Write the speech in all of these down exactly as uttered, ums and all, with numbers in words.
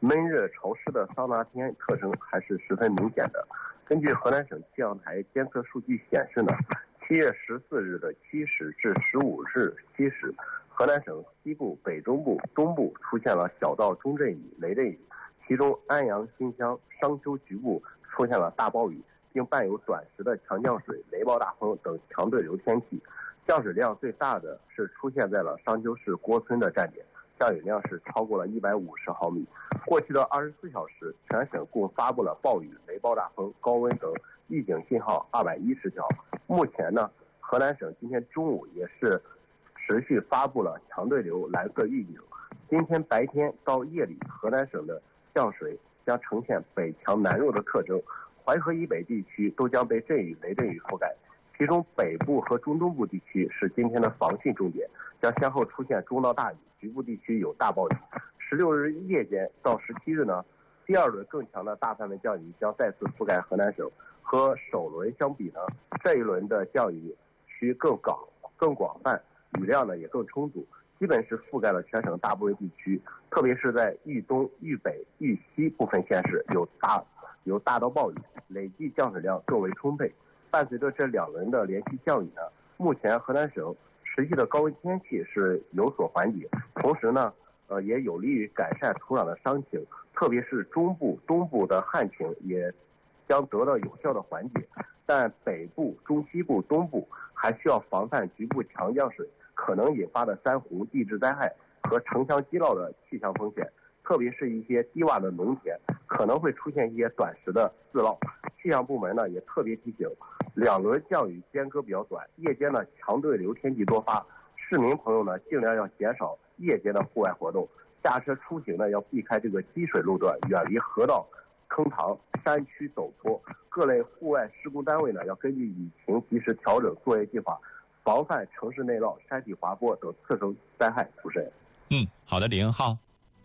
闷热潮湿的桑拿天特征还是十分明显的。根据河南省气象台监测数据显示呢，七月十四日的七时至十五日七时，河南省西部、北中部、东部出现了小到中阵雨、雷阵雨，其中安阳、新乡、商丘局部出现了大暴雨，并伴有短时的强降水、雷暴大风等强对流天气。降水量最大的是出现在了商丘市郭村的站点，降雨量是超过了一百五十毫米。过去的二十四小时，全省共发布了暴雨、雷暴大风、高温等预警信号二百一十条。目前呢，河南省今天中午也是持续发布了强对流蓝色预警。今天白天到夜里，河南省的降水将呈现北强南弱的特征，淮河以北地区都将被阵雨、雷阵雨覆盖。其中北部和中东部地区是今天的防汛重点，将先后出现中到大雨，局部地区有大暴雨。十六日夜间到十七日呢，第二轮更强的大范围降雨将再次覆盖河南省。和首轮相比呢，这一轮的降雨区更广、更广泛，雨量呢也更充足，基本是覆盖了全省大部分地区，特别是在豫东、豫北、豫西部分县市有大有大到暴雨，累计降水量更为充沛。伴随着这两轮的连续降雨呢，目前河南省持续的高温天气是有所缓解，同时呢，呃，也有利于改善土壤的伤情，特别是中部、东部的旱情也将得到有效的缓解。但北部、中西部、东部还需要防范局部强降水可能引发的山洪、地质灾害和城墙积涝的气象风险，特别是一些低洼的农田可能会出现一些短时的自涝。气象部门呢也特别提醒，两轮降雨间隔比较短，夜间呢强对流天气多发，市民朋友呢尽量要减少夜间的户外活动，驾车出行呢要避开这个积水路段，远离河道、坑塘、山区陡坡。各类户外施工单位呢要根据雨情及时调整作业计划，防范城市内涝、山体滑坡等次生灾害。主持人， 嗯，好的，李英浩。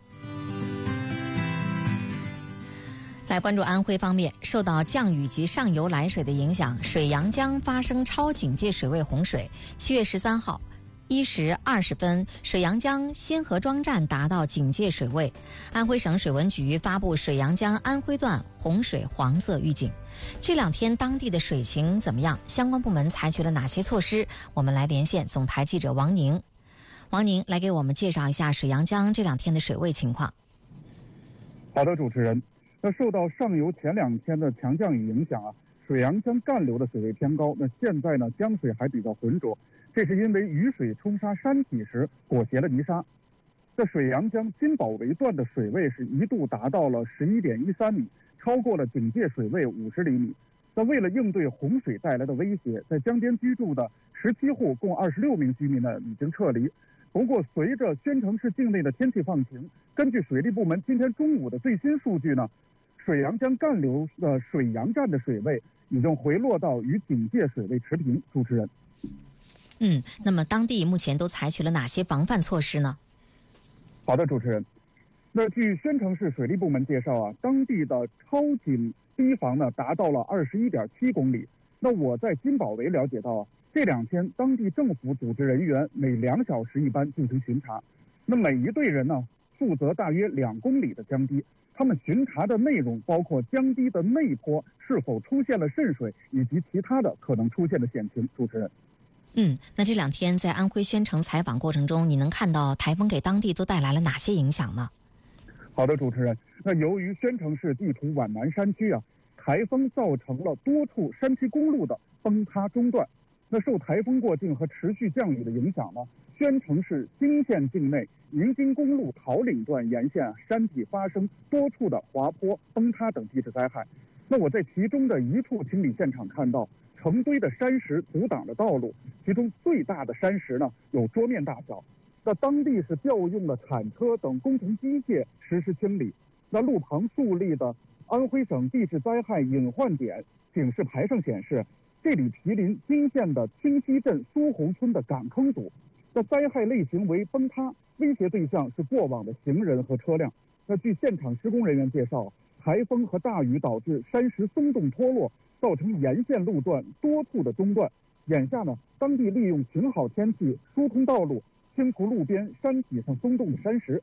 来关注安徽方面，受到降雨及上游来水的影响，水阳江发生超警戒水位洪水。七月十三号一时二十分，水阳江新河庄站达到警戒水位。安徽省水文局发布水阳江安徽段洪水黄色预警。这两天当地的水情怎么样？相关部门采取了哪些措施？我们来连线总台记者王宁。王宁来给我们介绍一下水阳江这两天的水位情况。 好的，主持人。那受到上游前两天的强降雨影响啊，水阳江干流的水位偏高。那现在呢，江水还比较浑浊，这是因为雨水冲刷山体时裹挟了泥沙。在水阳江金宝围段的水位是一度达到了十一点一三米，超过了警戒水位五十厘米。那为了应对洪水带来的威胁，在江边居住的十七户共二十六名居民呢已经撤离。不过，随着宣城市境内的天气放晴，根据水利部门今天中午的最新数据呢，水阳江干流的水阳站的水位已经回落到与警戒水位持平。主持人， 嗯，那么当地目前都采取了哪些防范措施呢？ 好的，主持人。那据宣城市水利部门介绍啊，当地的超警堤防呢达到了二十一点七公里。那我在金宝围了解到啊，这两天当地政府组织人员每两小时一班进行巡查，那每一队人呢负责大约两公里的江堤。他们巡查的内容包括江堤的内坡是否出现了渗水，以及其他的可能出现的险情。主持人， 嗯，那这两天在安徽宣城采访过程中，你能看到台风给当地都带来了哪些影响呢？ 好的，主持人。那由于宣城市地处皖南山区啊，台风造成了多处山区公路的崩塌中断。那受台风过境和持续降雨的影响呢，宣城市兴县境内宁津公路桃岭段沿线山体发生多处的滑坡、崩塌等地质灾害。那我在其中的一处清理现场看到，成堆的山石阻挡着道路，其中最大的山石呢有桌面大小。那当地是调用了铲车等工程机械实施清理。那路旁竖立的安徽省地质灾害隐患点警示牌上显示，这里毗邻金县的清溪镇苏洪村的港坑组。那灾害类型为崩塌，威胁对象是过往的行人和车辆。那据现场施工人员介绍，台风和大雨导致山石松动脱落，造成沿线路段多处的中断。眼下呢，当地利用晴好天气疏通道路，清除路边山体上松动的山石。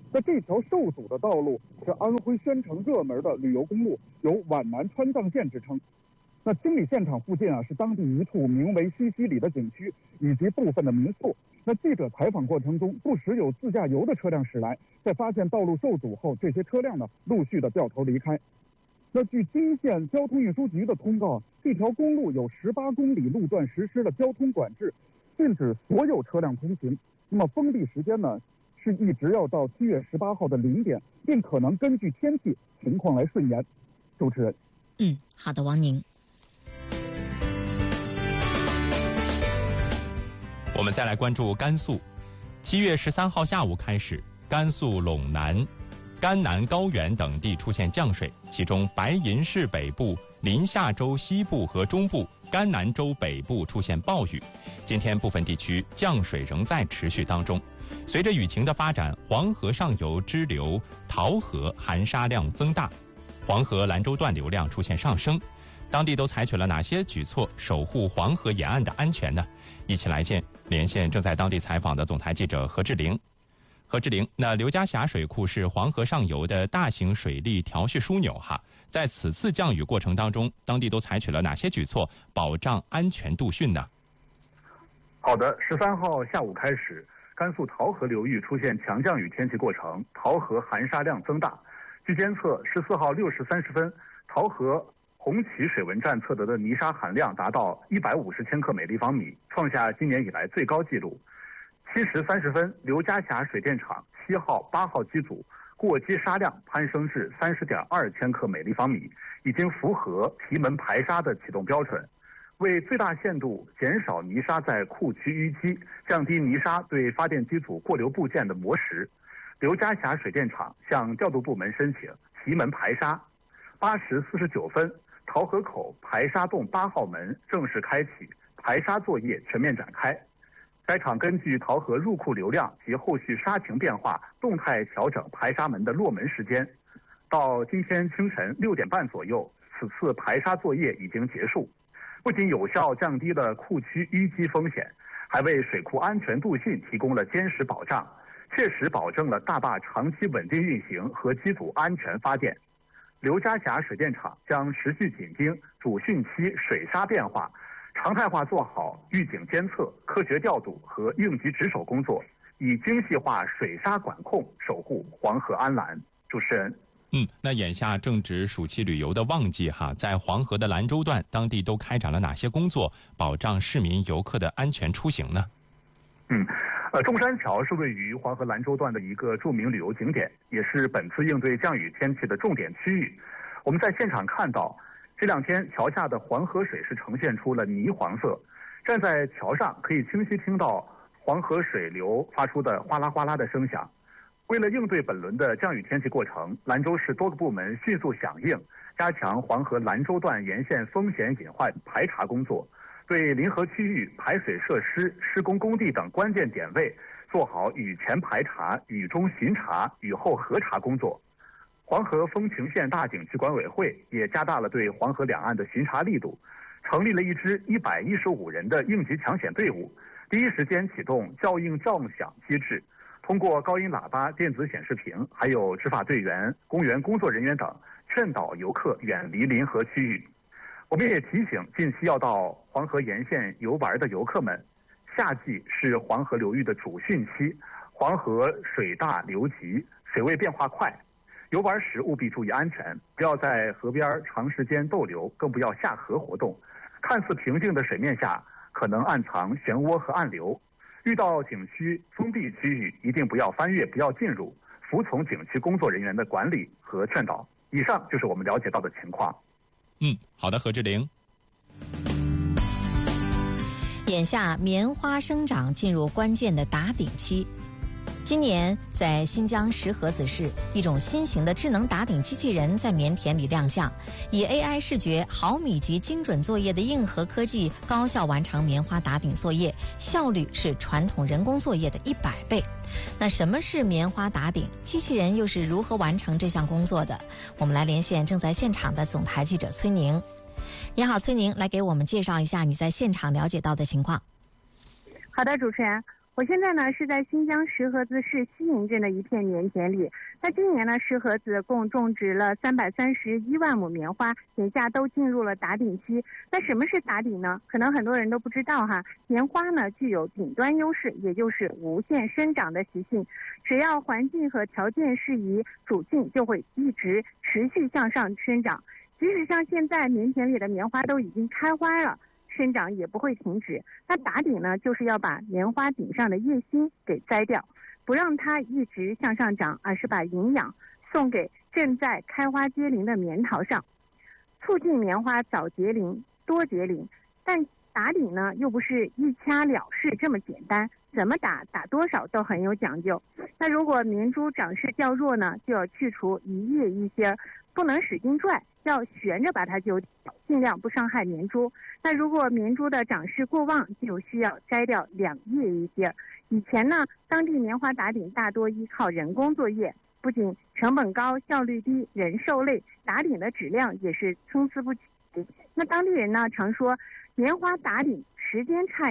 那这条受阻的道路是安徽宣城热门的旅游公路，有皖南川藏线之称。那清理现场附近啊，是当地一处名为西西里的景区以及部分的民宿。那记者采访过程中，不时有自驾游的车辆驶来，在发现道路受阻后，这些车辆呢陆续的掉头离开。那据金县交通运输局的通告，这条公路有十八公里路段实施了交通管制，禁止所有车辆通行。那么封闭时间呢，是一直要到七月十八号的零点，并可能根据天气情况来顺延。主持人， 嗯，好的，王宁。 我们再来关注甘肃。七月十三号下午开始，甘肃陇南、甘南高原等地出现降水，其中白银市北部、临夏州西部和中部、甘南州北部出现暴雨。今天部分地区降水仍在持续当中。随着雨情的发展，黄河上游支流桃河含沙量增大，黄河兰州段流量出现上升。当地都采取了哪些举措守护黄河沿岸的安全呢？一起来见连线正在当地采访的总台记者何志玲。何志玲，那刘家峡水库是黄河上游的大型水利调蓄枢纽哈，在此次降雨过程当中，当地都采取了哪些举措保障安全度汛呢？ 好的，十三号下午开始，甘肃桃河流域出现强降雨天气过程，桃河含沙量增大。据监测，十四号六时三十分，桃河红旗水文站测得的泥沙含量达到一百五十千克每立方米，创下今年以来最高纪录。七时三十分，刘家峡水电厂七号、八号机组过机沙量攀升至三十点二千克每立方米，已经符合提门排沙的启动标准。为最大限度减少泥沙在库区淤积，降低泥沙对发电机组过流部件的磨蚀，刘家峡水电厂向调度部门申请提门排沙。八时四十九分，桃河口排沙洞八号门正式开启，排沙作业全面展开。该厂根据桃河入库流量及后续沙情变化，动态调整排沙门的落门时间。到今天清晨六点半左右，此次排沙作业已经结束，不仅有效降低了库区淤积风险，还为水库安全度汛提供了坚实保障，切实保证了大坝长期稳定运行和机组安全发电。刘家峡水电厂将持续紧盯主汛期水沙变化，常态化做好预警监测、科学调度和应急值守工作，以精细化水沙管控，守护黄河安澜。主持人， 嗯，那眼下正值暑期旅游的旺季哈，在黄河的兰州段，当地都开展了哪些工作，保障市民游客的安全出行呢？ 嗯。呃，中山桥是位于黄河兰州段的一个著名旅游景点，也是本次应对降雨天气的重点区域。我们在现场看到，这两天桥下的黄河水是呈现出了泥黄色，站在桥上可以清晰听到黄河水流发出的哗啦哗啦的声响。为了应对本轮的降雨天气过程，兰州市多个部门迅速响应，加强黄河兰州段沿线风险隐患排查工作，对临河区域排水设施、施工工地等关键点位做好雨前排查、雨中巡查、雨后核查工作。黄河风情县大景区管委会也加大了对黄河两岸的巡查力度，成立了一支一百一十五人的应急抢险队伍，第一时间启动叫应叫响机制，通过高音喇叭、电子显示屏，还有执法队员、公园工作人员等，劝导游客远离临河区域。我们也提醒近期要到黄河沿线游玩的游客们，夏季是黄河流域的主汛期，黄河水大流急，水位变化快，游玩时务必注意安全，不要在河边长时间逗留，更不要下河活动。看似平静的水面下，可能暗藏漩涡和暗流。遇到景区封闭区域，一定不要翻越，不要进入，服从景区工作人员的管理和劝导。以上就是我们了解到的情况。 嗯，好的，何志玲。 眼下棉花生长进入关键的打顶期。今年在新疆石河子市，一种新型的智能打顶机器人在棉田里亮相，以 A I 视觉、毫米级精准作业的硬核科技，高效完成棉花打顶作业，效率是传统人工作业的一百倍。那什么是棉花打顶？机器人又是如何完成这项工作的？我们来连线正在现场的总台记者崔宁。你好，崔宁，来给我们介绍一下你在现场了解到的情况。 好的，主持人， 我现在呢是在新疆石河子市西营镇的一片棉田里。那今年呢，石河子共种植了三百三十一万亩棉花，眼下都进入了打顶期。那什么是打顶呢？可能很多人都不知道哈。棉花呢具有顶端优势，也就是无限生长的习性。只要环境和条件适宜，主茎就会一直持续向上生长。即使像现在棉田里的棉花都已经开花了，生长也不会停止。那打顶呢，就是要把棉花顶上的叶芯给摘掉，不让它一直向上长，而是把营养送给正在开花结龄的棉桃上，促进棉花早结龄、多结龄。但打顶呢，又不是一掐了事这么简单，怎么打、打多少都很有讲究。那如果棉株长势较弱呢，就要去除一叶一芯，不能使劲拽，要悬着把它揪掉，尽量不伤害棉株。那如果棉株的长势过旺，就需要摘掉两叶一芯。以前呢，当地棉花打顶大多依靠人工作业，不仅成本高、效率低、人受累，打顶的质量也是参差不齐。那当地人呢常说，棉花打顶时间差，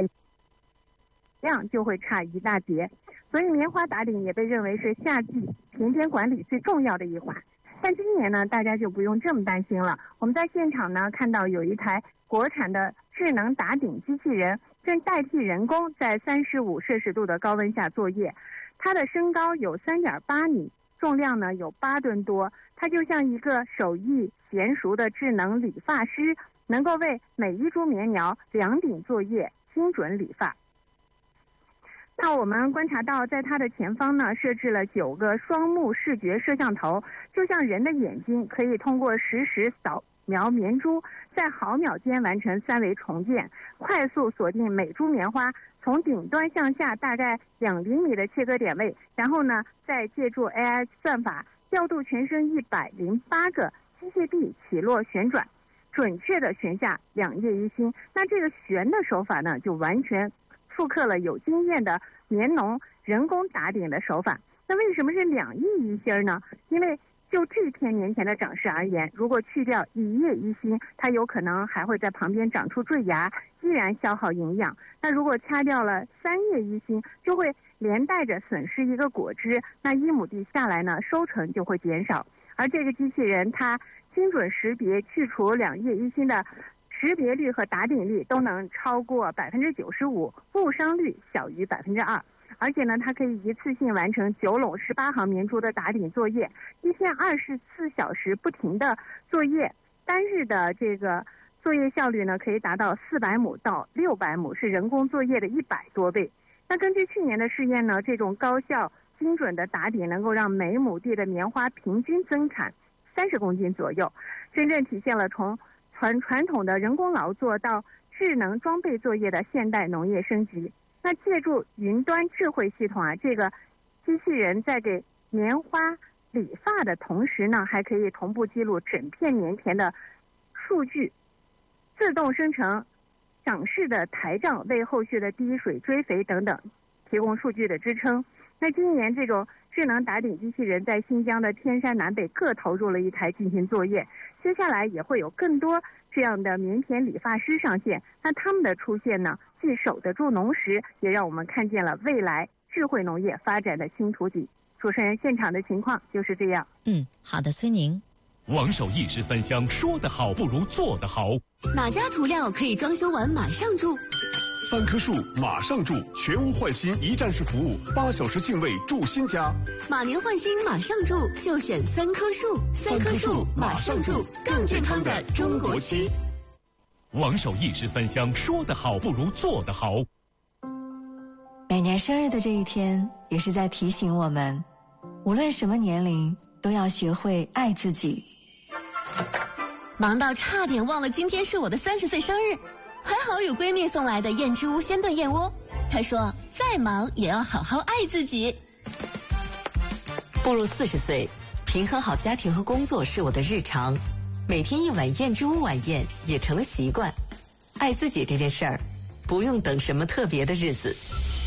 量就会差一大截，所以棉花打顶也被认为是夏季田间管理最重要的一环。但今年呢，大家就不用这么担心了。我们在现场呢看到有一台国产的智能打顶机器人，正代替人工在三十五摄氏度的高温下作业。它的身高有三点八米，重量呢有八吨多。它就像一个手艺娴熟的智能理发师，能够为每一株棉苗量顶作业，精准理发。那我们观察到，在它的前方呢，设置了九个双目视觉摄像头，就像人的眼睛，可以通过实时扫描棉株，在毫秒间完成三维重建，快速锁定每株棉花从顶端向下大概两厘米的切割点位，然后呢，再借助 A I 算法调度全身一百零八个机械臂起落旋转，准确的旋下两叶一芯。那这个旋的手法呢，就完全复刻了有经验的棉农人工打顶的手法。那为什么是两叶一芯呢？因为就这片棉田的长势而言，如果去掉一叶一芯，它有可能还会在旁边长出坠芽，依然消耗营养。那如果掐掉了三叶一芯，就会连带着损失一个果汁，那一亩地下来呢，收成就会减少。而这个机器人它精准识别去除两叶一芯的识别率和打顶率都能超过百分之九十五，误伤率小于百分之二。而且呢，它可以一次性完成九垄十八行棉株的打顶作业，一天二十四小时不停的作业，单日的这个作业效率呢，可以达到四百亩到六百亩，是人工作业的一百多倍。那根据去年的试验呢，这种高效精准的打顶能够让每亩地的棉花平均增产三十公斤左右，真正体现了从传传统的人工劳作到智能装备作业的现代农业升级。那借助云端智慧系统啊，这个机器人在给棉花理发的同时呢，还可以同步记录整片棉田的数据，自动生成长势的台账，为后续的滴水、追肥等等提供数据的支撑。那今年这种智能打顶机器人在新疆的天山南北各投入了一台进行作业，接下来也会有更多这样的棉田理发师上线。那他们的出现呢，既守得住农时，也让我们看见了未来智慧农业发展的新图景。主持人，现场的情况就是这样。 嗯，好的，孙宁。 王守一石三香，说得好不如做得好。 哪家涂料可以装修完马上住？ 三棵树马上住，全屋换新一站式服务，八小时净位住新家。 马年换新马上住，就选三棵树。三棵树马上住，更健康的中国区。 王守一石三香，说得好不如做得好。 每年生日的这一天，也是在提醒我们，无论什么年龄，都要学会爱自己。 忙到差点忘了今天是我的三十岁生日，还好有闺蜜送来的燕之屋鲜炖燕窝。她说再忙也要好好爱自己。 步入四十岁，平衡好家庭和工作是我的日常，每天一碗燕之屋晚宴也成了习惯。爱自己这件事儿，不用等什么特别的日子。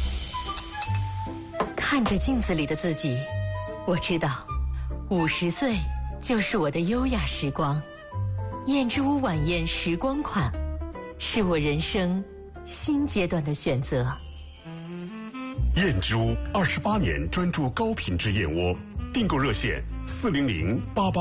看着镜子里的自己，我知道五十岁就是我的优雅时光。燕之屋晚宴时光款，是我人生新阶段的选择。 燕之屋二十八年专注高品质燕窝，订购热线四零零八八